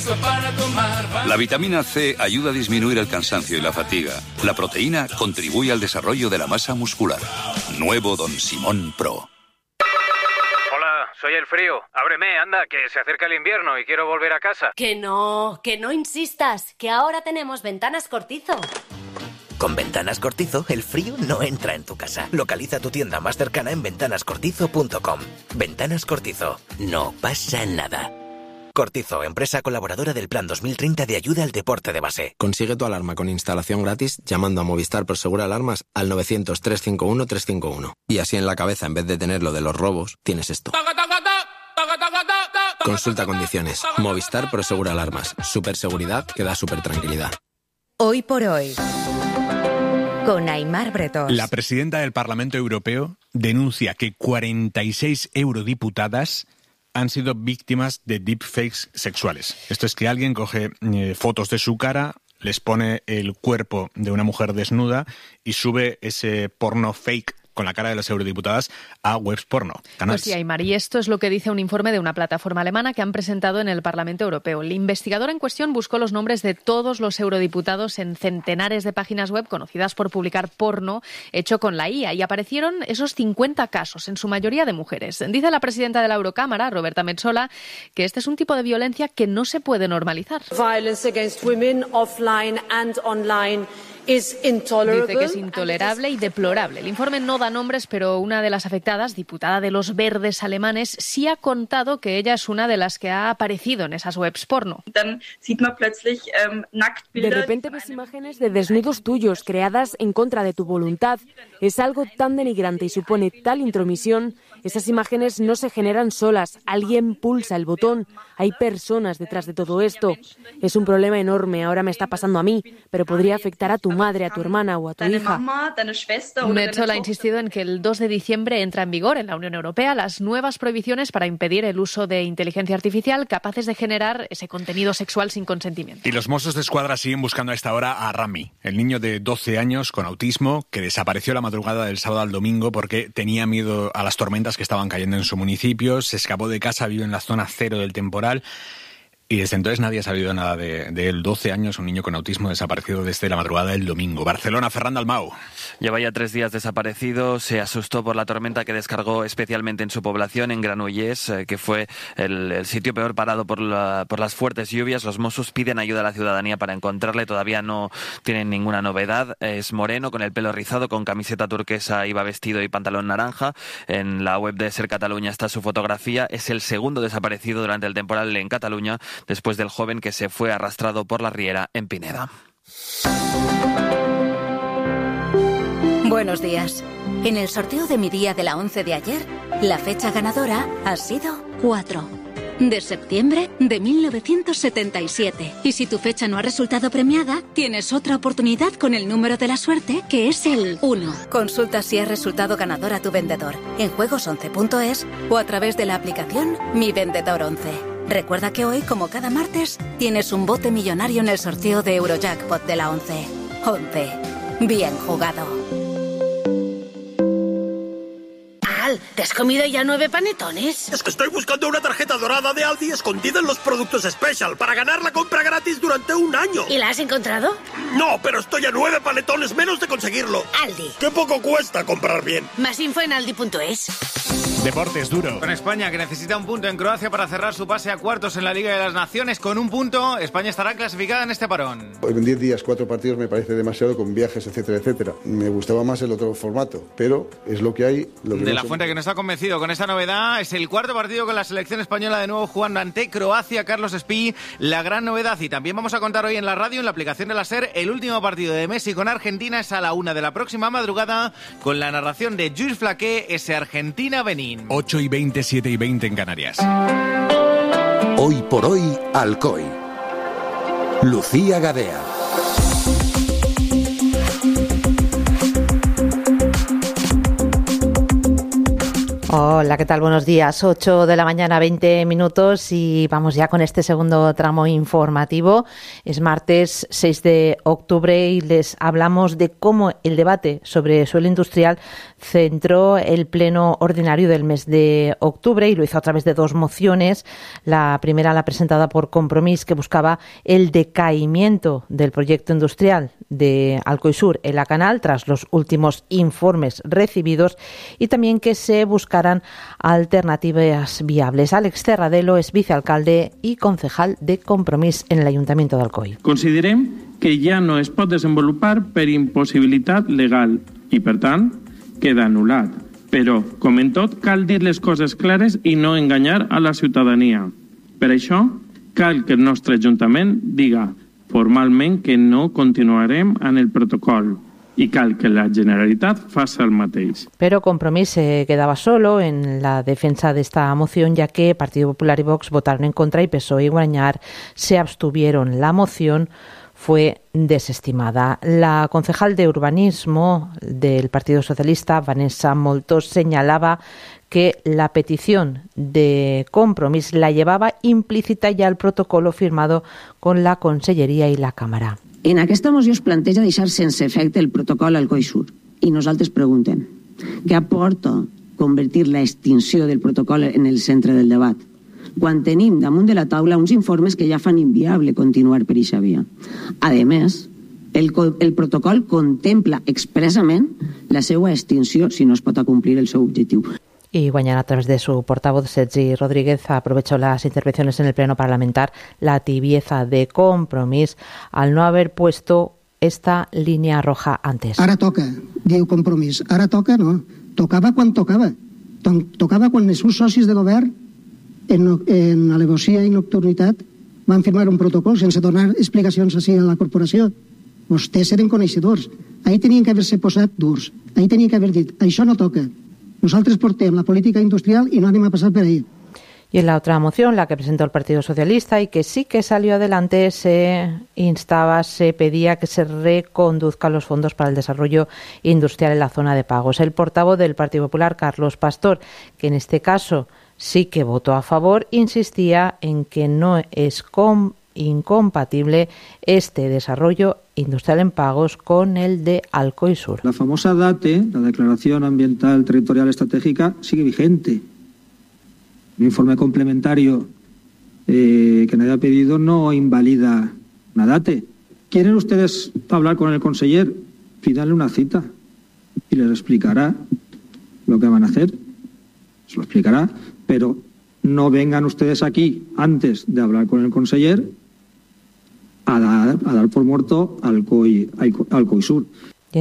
La vitamina C ayuda a disminuir el cansancio y la fatiga. La proteína contribuye al desarrollo de la masa muscular. Nuevo Don Simón Pro. Hola, soy el frío. Ábreme, anda, que se acerca el invierno y quiero volver a casa. Que no insistas, que ahora tenemos Ventanas Cortizo. Con Ventanas Cortizo, el frío no entra en tu casa. Localiza tu tienda más cercana en ventanascortizo.com. Ventanas Cortizo. No pasa nada. Cortizo, empresa colaboradora del Plan 2030 de ayuda al deporte de base. Consigue tu alarma con instalación gratis llamando a Movistar Prosegur Alarmas al 900-351-351. Y así en la cabeza, en vez de tener lo de los robos, tienes esto. Consulta condiciones. Movistar Prosegur Alarmas. Superseguridad que da supertranquilidad. Hoy por hoy, con Aimar Bretós. La presidenta del Parlamento Europeo denuncia que 46 eurodiputadas han sido víctimas de deepfakes sexuales. Esto es que alguien coge fotos de su cara, les pone el cuerpo de una mujer desnuda y sube ese porno fake con la cara de las eurodiputadas a webs porno. Pues sí, Aimar, y esto es lo que dice un informe de una plataforma alemana que han presentado en el Parlamento Europeo. El investigador en cuestión buscó los nombres de todos los eurodiputados en centenares de páginas web conocidas por publicar porno hecho con la IA y aparecieron esos 50 casos, en su mayoría de mujeres. Dice la presidenta de la Eurocámara, Roberta Metsola, que este es un tipo de violencia que no se puede normalizar. Violence against women offline and online. Dice que es intolerable y deplorable. El informe no da nombres, pero una de las afectadas, diputada de los Verdes alemanes, sí ha contado que ella es una de las que ha aparecido en esas webs porno. De repente ves imágenes de desnudos tuyos creadas en contra de tu voluntad. Es algo tan denigrante y supone tal intromisión. Esas imágenes no se generan solas. Alguien pulsa el botón. Hay personas detrás de todo esto. Es un problema enorme. Ahora me está pasando a mí, pero podría afectar a tu madre, a tu hermana o a tu hija. Metsola ha insistido en que el 2 de diciembre entra en vigor en la Unión Europea las nuevas prohibiciones para impedir el uso de inteligencia artificial capaces de generar ese contenido sexual sin consentimiento. Y los Mossos de Escuadra siguen buscando a esta hora a Rami, el niño de 12 años con autismo que desapareció la madrugada del sábado al domingo porque tenía miedo a las tormentas que estaban cayendo en su municipio, se escapó de casa, vive en la zona cero del temporal. Y desde entonces nadie ha sabido nada de él. 12 años, un niño con autismo desaparecido desde la madrugada del domingo. Barcelona, Ferran Dalmau. Lleva ya 3 días desaparecido. Se asustó por la tormenta que descargó especialmente en su población, en Granollers, que fue el sitio peor parado por las fuertes lluvias. Los Mossos piden ayuda a la ciudadanía para encontrarle. Todavía no tienen ninguna novedad. Es moreno, con el pelo rizado, con camiseta turquesa, iba vestido y pantalón naranja. En la web de Ser Cataluña está su fotografía. Es el segundo desaparecido durante el temporal en Cataluña, después del joven que se fue arrastrado por la riera en Pineda. Buenos días. En el sorteo de mi día de la 11 de ayer, la fecha ganadora ha sido 4 de septiembre de 1977. Y si tu fecha no ha resultado premiada, tienes otra oportunidad con el número de la suerte, que es el 1. Consulta si has resultado ganador a tu vendedor en juegos11.es o a través de la aplicación Mi Vendedor 11. Recuerda que hoy, como cada martes, tienes un bote millonario en el sorteo de Eurojackpot de la 11. 11. Bien jugado. Al, ¿te has comido ya 9 panetones? Es que estoy buscando una tarjeta dorada de Aldi escondida en los productos Special para ganar la compra gratis durante un año. ¿Y la has encontrado? No, pero estoy a 9 panetones menos de conseguirlo. Aldi. ¡Qué poco cuesta comprar bien! Más info en aldi.es. Deportes duro. Con España, que necesita un punto en Croacia para cerrar su pase a cuartos en la Liga de las Naciones. Con un punto, España estará clasificada en este parón. En 10 días, 4 partidos me parece demasiado, con viajes, etcétera, etcétera. Me gustaba más el otro formato, pero es lo que hay. De la Fuente, que no está convencido con esta novedad, es el cuarto partido con la selección española de nuevo jugando ante Croacia. Carlos Espí, la gran novedad. Y también vamos a contar hoy en la radio, en la aplicación de la SER, el último partido de Messi con Argentina es a la 1 de la próxima madrugada, con la narración de Lluís Flaqué, ese Argentina-Benín. 8:20, 7:20 en Canarias. Hoy por hoy, Alcoy. Lucía Gadea. Hola, ¿qué tal? Buenos días. 8 de la mañana, 20 minutos y vamos ya con este segundo tramo informativo. Es martes 6 de octubre y les hablamos de cómo el debate sobre suelo industrial centró el pleno ordinario del mes de octubre y lo hizo a través de dos mociones. La primera, la presentada por Compromís, que buscaba el decaimiento del proyecto industrial de Alcoy-Sur en la Canal tras los últimos informes recibidos y también que se buscaran alternativas viables. Àlex Terradelo es vicealcalde i concejal de Compromís en l'Ajuntament d'Alcoi. Considerem que ja no es pot desenvolupar per impossibilitat legal i, per tant, queda anul·lat. Però, com en tot, cal dir les coses clares i no enganyar a la ciutadania. Per això, cal que el nostre Ajuntament diga formalment que no continuarem en el protocol y cal que la Generalitat faça el mateix. Pero Compromís se quedaba solo en la defensa de esta moción, ya que Partido Popular y Vox votaron en contra y PSOE y Guanyar se abstuvieron. La moción fue desestimada. La concejal de urbanismo del Partido Socialista, Vanessa Moltós, señalaba que la petición de Compromís la llevaba implícita ya al protocolo firmado con la Conselleria i la Càmera. En aquesta moció es planteja deixar sense efecte el protocol Alcoy-Sur i nosaltres preguntem què aporta convertir la extinció del protocol en el centre del debat quan tenim damunt de la taula uns informes que ja fan inviable continuar per eixa via. A més, el protocol contempla expressament la seva extinció si no es pot acomplir el seu objectiu. Y Guanyar, a través de su portavoz, Sergi Rodríguez, aprovechó las intervenciones en el Pleno Parlamentar la tibieza de Compromís al no haber puesto esta línea roja antes. Ara toca, diu Compromís. Ara toca, no. Tocava quan tocava. Tocava quan els seus socis de govern, en alevosía i nocturnitat, van firmar un protocol sense donar explicacions així a la corporació. Vostès eren coneixedors. Ahí tenien que haver-se posat durs. Ahí tenien que haver dit, això no toca. Nosotros portem la política industrial y no anem a pasar por ahí. Y en la otra moción, la que presentó el Partido Socialista y que sí que salió adelante, se pedía que se reconduzcan los fondos para el desarrollo industrial en la zona de pagos. El portavoz del Partido Popular, Carlos Pastor, que en este caso sí que votó a favor, insistía en que no es incompatible este desarrollo industrial en pagos con el de Alcoy-Sur. La famosa DATE, la Declaración Ambiental Territorial Estratégica, sigue vigente. Un informe complementario que nadie ha pedido no invalida una DATE. ¿Quieren ustedes hablar con el conseller? Pídanle una cita y les explicará lo que van a hacer. Se lo explicará, pero no vengan ustedes aquí antes de hablar con el conseller a dar por muerto Alcoy-Sur.